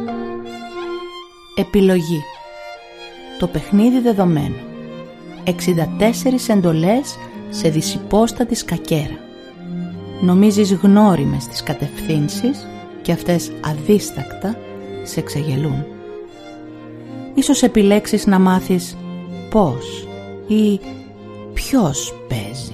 Επιλογή. Το παιχνίδι δεδομένο. 64 εντολές σε δυσυπόστατη σκακέρα. Νομίζεις γνώριμες τις κατευθύνσεις και αυτές αδίστακτα σε εξαγελούν. Ίσως επιλέξεις να μάθεις πώς ή ποιος παίζει.